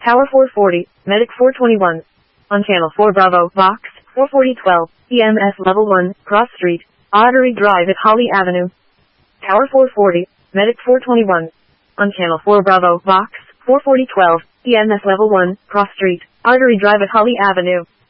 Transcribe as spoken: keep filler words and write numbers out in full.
Tower four forty, Medic four twenty-one. On Channel four Bravo, Box, four forty twelve, E M S Level one, Cross Street, Artery Drive at Holly Avenue. Tower four forty, Medic four twenty-one. On Channel four Bravo, Box, four forty twelve, E M S Level one, Cross Street, Artery Drive at Holly Avenue.